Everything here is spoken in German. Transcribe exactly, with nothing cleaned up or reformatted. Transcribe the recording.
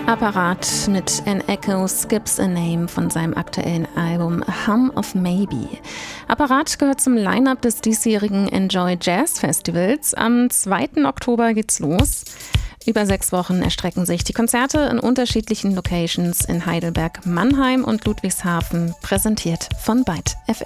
Apparat mit An Echo Skips a Name von seinem aktuellen Album Hum of Maybe. Apparat gehört zum Line-Up des diesjährigen Enjoy Jazz Festivals. Am zweiten Oktober geht's los. Über sechs Wochen erstrecken sich die Konzerte in unterschiedlichen Locations in Heidelberg, Mannheim und Ludwigshafen, präsentiert von Byte F M.